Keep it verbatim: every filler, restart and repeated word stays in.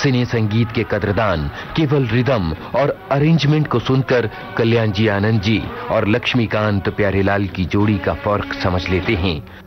सिने संगीत के कदरदान केवल रिदम और अरेंजमेंट को सुनकर कल्याण जी आनंद जी और लक्ष्मीकांत प्यारेलाल की जोड़ी का फर्क समझ लेते हैं।